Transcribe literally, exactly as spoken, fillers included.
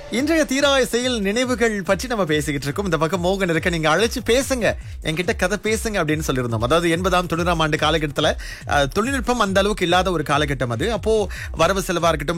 இன்றைய தீராய செயல் நினைவுகள் பற்றி நம்ம பேசிக்கிட்டு இருக்கோம். இந்த பக்கம் மோகன் இருக்க, நீங்க அழைச்சு பேசுங்க, என்கிட்ட கதை பேசுங்க அப்படின்னு சொல்லியிருந்தோம். அதாவது எண்பதாம் தொண்ணூறாம் ஆண்டு காலகட்டத்துல அஹ், தொழில்நுட்பம் அந்த அளவுக்கு இல்லாத ஒரு காலகட்டம் அது. அப்போ வரவு செலவா இருக்கட்டும்,